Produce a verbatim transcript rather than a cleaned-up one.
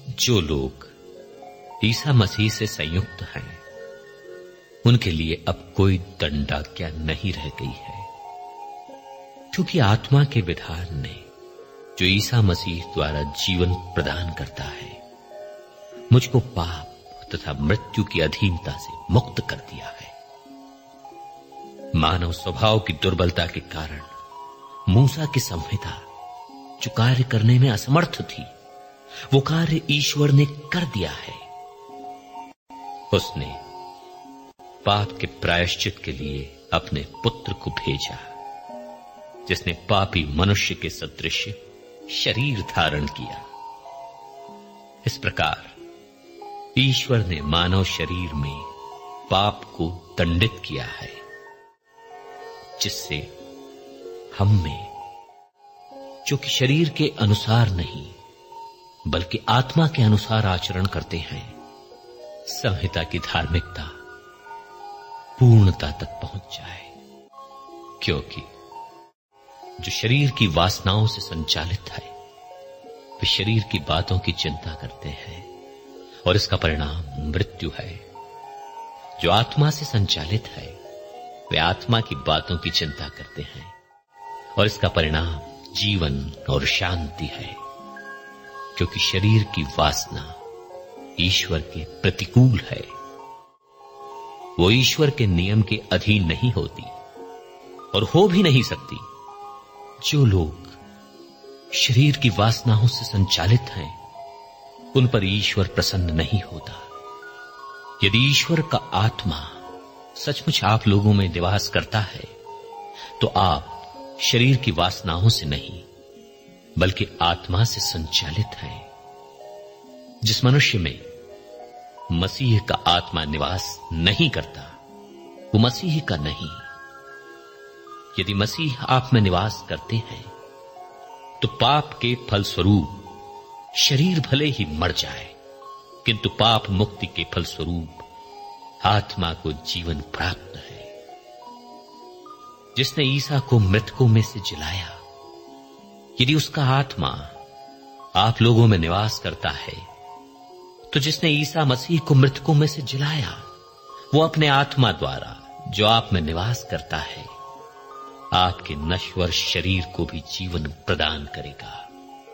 जो लोग ईसा मसीह से संयुक्त हैं, उनके लिए अब कोई दंडाज्ञा नहीं रह गई है, क्योंकि आत्मा के विधान ने जो ईसा मसीह द्वारा जीवन प्रदान करता है, मुझको पाप तथा मृत्यु की अधीनता से मुक्त कर दिया है। मानव स्वभाव की दुर्बलता के कारण मूसा की संहिता जो कार्य करने में असमर्थ थी, वो कार्य ईश्वर ने कर दिया है। उसने पाप के प्रायश्चित के लिए अपने पुत्र को भेजा, जिसने पापी मनुष्य के सदृश शरीर धारण किया। इस प्रकार ईश्वर ने मानव शरीर में पाप को दंडित किया है, जिससे हम में, जो कि शरीर के अनुसार नहीं बल्कि आत्मा के अनुसार आचरण करते हैं, संहिता की धार्मिकता पूर्णता तक पहुंच जाए। क्योंकि जो शरीर की वासनाओं से संचालित है, वे शरीर की बातों की चिंता करते हैं और इसका परिणाम मृत्यु है। जो आत्मा से संचालित है, वे आत्मा की बातों की चिंता करते हैं और इसका परिणाम जीवन और शांति है। क्योंकि शरीर की वासना ईश्वर के प्रतिकूल है, वो ईश्वर के नियम के अधीन नहीं होती और हो भी नहीं सकती। जो लोग शरीर की वासनाओं से संचालित हैं, उन पर ईश्वर प्रसन्न नहीं होता। यदि ईश्वर का आत्मा सचमुच आप लोगों में निवास करता है, तो आप शरीर की वासनाओं से नहीं बल्कि आत्मा से संचालित हैं। जिस मनुष्य में मसीह का आत्मा निवास नहीं करता, वो मसीह का नहीं। यदि मसीह आप में निवास करते हैं, तो पाप के फलस्वरूप शरीर भले ही मर जाए, किंतु पाप मुक्ति के फलस्वरूप आत्मा को जीवन प्राप्त है। जिसने ईसा को मृतकों में से जिलाया, यदि उसका आत्मा आप लोगों में निवास करता है, तो जिसने ईसा मसीह को मृतकों में से जिलाया, वो अपने आत्मा द्वारा जो आप में निवास करता है, आपके नश्वर शरीर को भी जीवन प्रदान करेगा।